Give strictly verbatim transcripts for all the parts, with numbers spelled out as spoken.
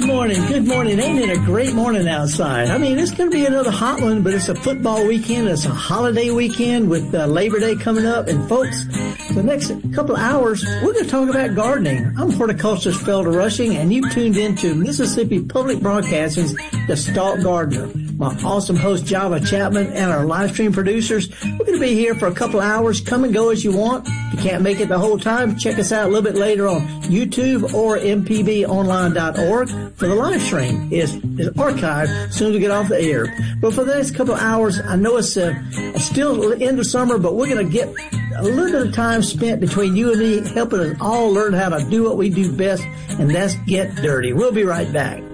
Good morning, good morning. Ain't it a great morning outside? I mean, it's going to be another hot one, but it's a football weekend. It's a holiday weekend with uh, Labor Day coming up. And folks, the next couple of hours, we're going to talk about gardening. I'm horticulturist Felder Rushing, and you've tuned into Mississippi Public Broadcasting's The Stalk Gardener. My awesome host, Java Chapman, and our live stream producers. We're going to be here for a couple of hours. Come and go as you want. If you can't make it the whole time, check us out a little bit later on YouTube or m p b online dot org. For the live stream is is archived as soon as we get off the air. But for the next couple of hours, I know it's uh, still the end of summer, but we're going to get a little bit of time spent between you and me, helping us all learn how to do what we do best, and that's get dirty. We'll be right back.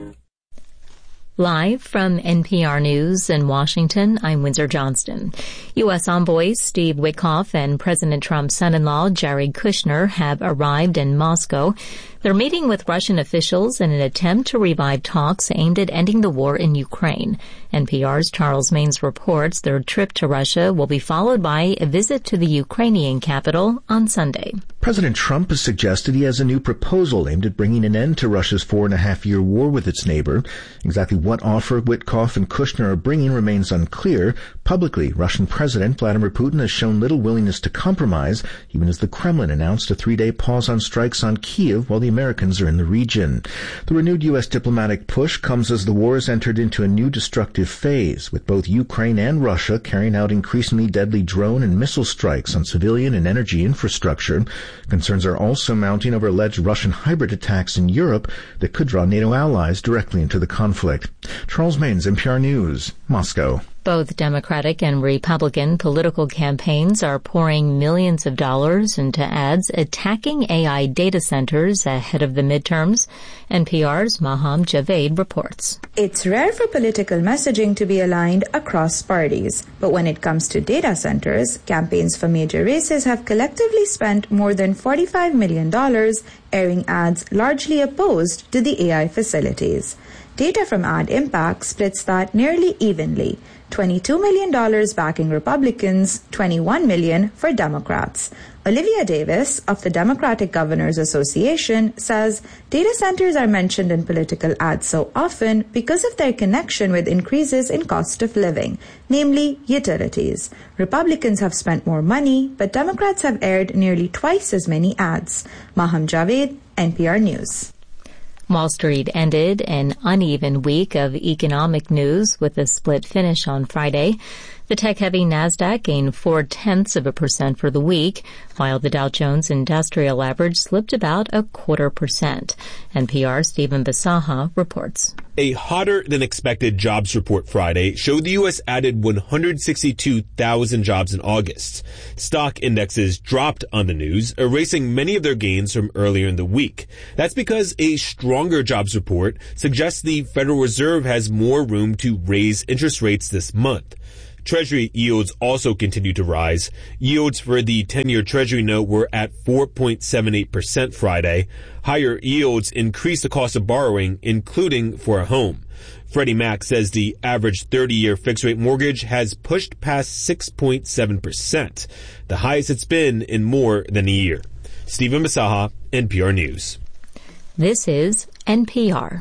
Live from N P R News in Washington, I'm Windsor Johnston. U S envoys Steve Witkoff and President Trump's son-in-law Jared Kushner have arrived in Moscow. They're meeting with Russian officials in an attempt to revive talks aimed at ending the war in Ukraine. N P R's Charles Maines reports their trip to Russia will be followed by a visit to the Ukrainian capital on Sunday. President Trump has suggested he has a new proposal aimed at bringing an end to Russia's four-and-a-half-year war with its neighbor. Exactly what offer Witkoff and Kushner are bringing remains unclear. Publicly, Russian President Vladimir Putin has shown little willingness to compromise, even as the Kremlin announced a three-day pause on strikes on Kyiv while the Americans are in the region. The renewed U S diplomatic push comes as the war has entered into a new destructive phase, with both Ukraine and Russia carrying out increasingly deadly drone and missile strikes on civilian and energy infrastructure. Concerns are also mounting over alleged Russian hybrid attacks in Europe that could draw NATO allies directly into the conflict. Charles Maines, N P R News, Moscow. Both Democratic and Republican political campaigns are pouring millions of dollars into ads attacking A I data centers ahead of the midterms. N P R's Maham Javed reports. It's rare for political messaging to be aligned across parties, but when it comes to data centers, campaigns for major races have collectively spent more than forty-five million dollars airing ads largely opposed to the A I facilities. Data from Ad Impact splits that nearly evenly. twenty-two million dollars backing Republicans, twenty-one million dollars for Democrats. Olivia Davis of the Democratic Governors Association says data centers are mentioned in political ads so often because of their connection with increases in cost of living, namely utilities. Republicans have spent more money, but Democrats have aired nearly twice as many ads. Maham Javed, N P R News. Wall Street ended an uneven week of economic news with a split finish on Friday. The tech-heavy Nasdaq gained four-tenths of a percent for the week, while the Dow Jones Industrial Average slipped about a quarter percent. N P R's Stephen Basaha reports. A hotter-than-expected jobs report Friday showed the U S added one hundred sixty-two thousand jobs in August. Stock indexes dropped on the news, erasing many of their gains from earlier in the week. That's because a stronger jobs report suggests the Federal Reserve has more room to raise interest rates this month. Treasury yields also continue to rise. Yields for the ten-year Treasury note were at four point seven eight percent Friday. Higher yields increase the cost of borrowing, including for a home. Freddie Mac says the average thirty-year fixed-rate mortgage has pushed past six point seven percent, the highest it's been in more than a year. Stephen Basaha, N P R News. This is N P R.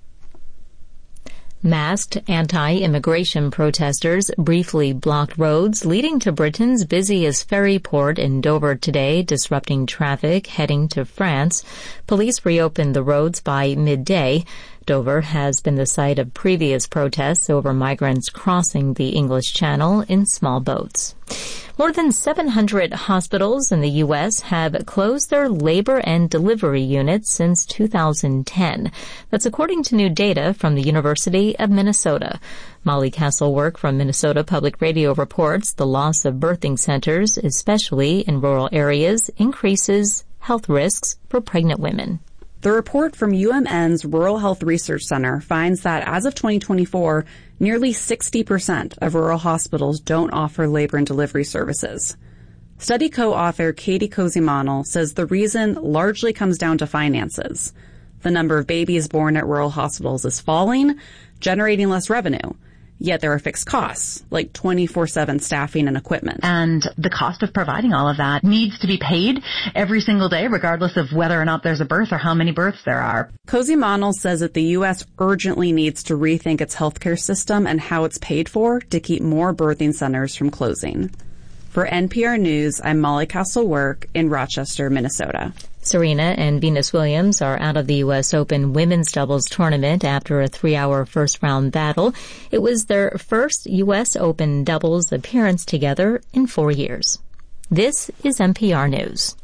Masked anti-immigration protesters briefly blocked roads leading to Britain's busiest ferry port in Dover today, disrupting traffic heading to France. Police reopened the roads by midday. Dover has been the site of previous protests over migrants crossing the English Channel in small boats. More than seven hundred hospitals in the U S have closed their labor and delivery units since two thousand ten. That's according to new data from the University of Minnesota. Molly Castlework from Minnesota Public Radio reports the loss of birthing centers, especially in rural areas, increases health risks for pregnant women. The report from U M N's Rural Health Research Center finds that as of twenty twenty-four, nearly sixty percent of rural hospitals don't offer labor and delivery services. Study co-author Katie Kozimanel says the reason largely comes down to finances. The number of babies born at rural hospitals is falling, generating less revenue. Yet there are fixed costs, like twenty-four seven staffing and equipment. And the cost of providing all of that needs to be paid every single day, regardless of whether or not there's a birth or how many births there are. Cozy Monell says that the U S urgently needs to rethink its healthcare system and how it's paid for to keep more birthing centers from closing. For N P R News, I'm Molly Castle-Work in Rochester, Minnesota. Serena and Venus Williams are out of the U S Open women's doubles tournament after a three-hour first-round battle. It was their first U S Open doubles appearance together in four years. This is N P R News.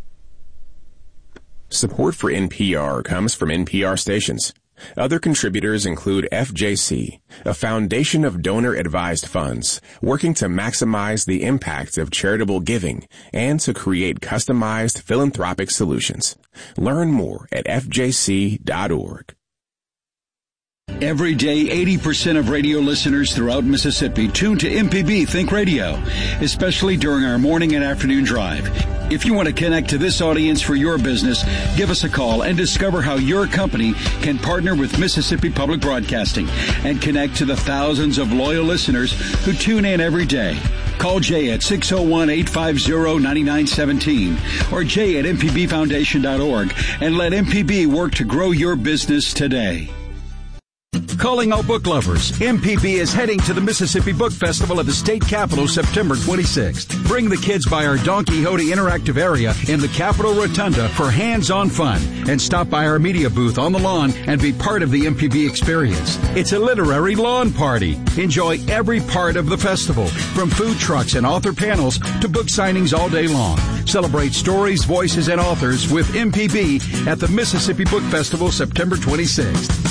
Support for N P R comes from N P R stations. Other contributors include F J C, a foundation of donor-advised funds working to maximize the impact of charitable giving and to create customized philanthropic solutions. Learn more at F J C dot org. Every day, eighty percent of radio listeners throughout Mississippi tune to M P B Think Radio, especially during our morning and afternoon drive. If you want to connect to this audience for your business, give us a call and discover how your company can partner with Mississippi Public Broadcasting and connect to the thousands of loyal listeners who tune in every day. Call Jay at six oh one, eight five oh, nine nine one seven or jay at m p b foundation dot org and let M P B work to grow your business today. Calling all book lovers, M P B is heading to the Mississippi Book Festival at the state capitol September twenty-sixth. Bring the kids by our Don Quixote interactive area in the Capitol Rotunda for hands-on fun and stop by our media booth on the lawn and be part of the M P B experience. It's a literary lawn party. Enjoy every part of the festival, from food trucks and author panels to book signings all day long. Celebrate stories, voices, and authors with M P B at the Mississippi Book Festival September twenty-sixth.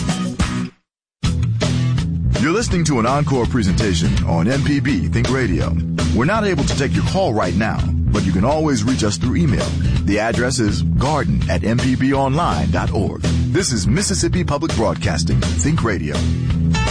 You're listening to an encore presentation on M P B Think Radio. We're not able to take your call right now, but you can always reach us through email. The address is garden at m p b online dot org. This is Mississippi Public Broadcasting Think Radio.